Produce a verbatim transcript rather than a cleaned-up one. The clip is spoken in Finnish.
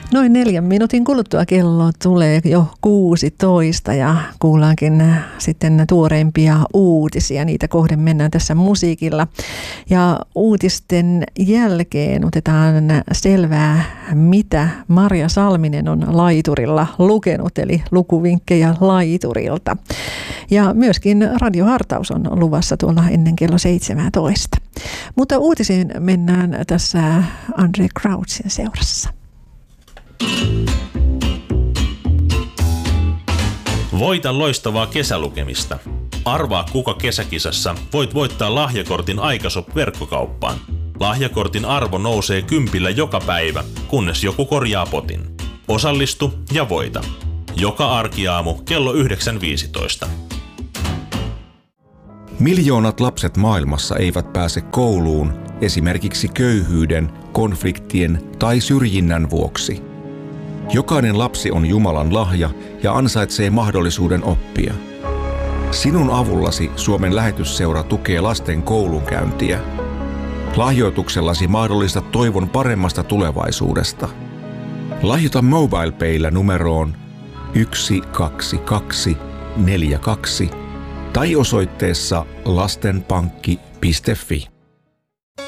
Noin neljän minuutin kuluttua kello tulee jo kuusitoista ja kuullaankin sitten tuoreimpia uutisia. Niitä kohden mennään tässä musiikilla. Ja uutisten jälkeen otetaan selvää, mitä Marja Salminen on laiturilla lukenut, eli lukuvinkkejä laiturilta. Ja myöskin radiohartaus on luvassa tuolla ennen kello seitsemäntoista. Mutta uutisiin mennään tässä Andre Crouchin seurassa. Voita loistavaa kesälukemista. Arvaa kuka kesäkisassa voit voittaa lahjakortin Aikashop verkkokauppaan. Lahjakortin arvo nousee kympillä joka päivä, kunnes joku korjaa potin. Osallistu ja voita. Joka arkiaamu kello yhdeksän viisitoista. Miljoonat lapset maailmassa eivät pääse kouluun esimerkiksi köyhyyden, konfliktien tai syrjinnän vuoksi. Jokainen lapsi on Jumalan lahja ja ansaitsee mahdollisuuden oppia. Sinun avullasi Suomen lähetysseura tukee lasten koulunkäyntiä. Lahjoituksellasi mahdollistat toivon paremmasta tulevaisuudesta. Lahjoita MobilePayllä numeroon yksi kaksi kaksi neljä kaksi tai osoitteessa lastenpankki piste fi.